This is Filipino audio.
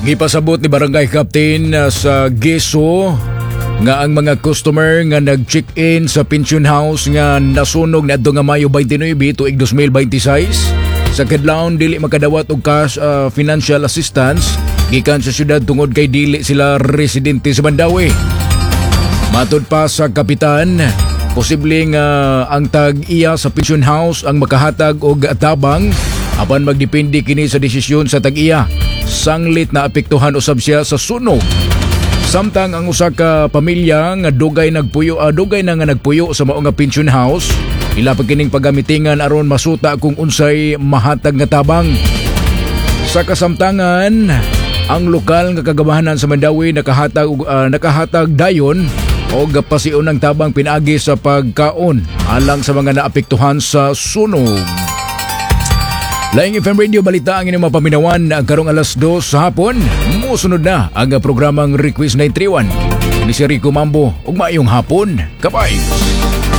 Gipasabot ni Barangay Captain sa Geso nga ang mga customer nga nag-check-in sa pension house nga nasunog niadto nga Mayo 29 tuig 2026 sa kadlawon dili makadawat og cash financial assistance gikan sa syudad tungod kay dili sila residente sa Mandawi. Matud pa sa kapitan, posible nga ang tag-iya sa pension house ang makahatag og tabang apan magdepende kini sa desisyon sa tag-iya. Sanglit na apektuhan usab siya sa sunog. Samtang ang usa ka pamilya nga dugay na nga nagpuyo sa mao nga pension house, ila pa kining pagamitingan aron masuta kung unsay mahatag nga tabang. Sa kasamtangan, ang lokal nga kagabahanan sa Mandawi nakahatag dayon og pasiun ng tabang pinaagi sa pagkaon alang sa mga naapektuhan sa sunog. Laing FM Radio Balita ang inyong mapaminawan karong alas 2 sa hapon. Musunod na ang programang Request 931. Ini si Rico Mambo ug maayong hapon. Kabay!